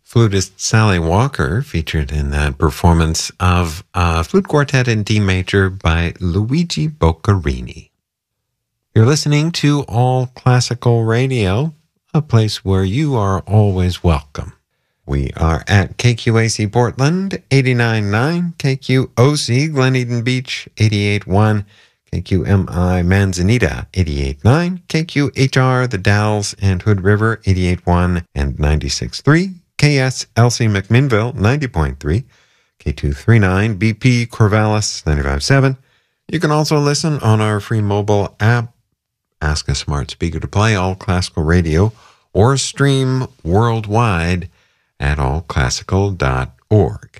Flutist Sally Walker featured in that performance of a flute quartet in D major by Luigi Boccherini. You're listening to All Classical Radio, a place where you are always welcome. We are at KQAC Portland, 89.9, KQOC Glen Eden Beach, 88.1, KQMI Manzanita, 88.9, KQHR The Dalles and Hood River, 88.1 and 96.3, KSLC McMinnville, 90.3, K239 BP Corvallis, 95.7. You can also listen on our free mobile app, ask a smart speaker to play All Classical Radio, or stream worldwide at allclassical.org.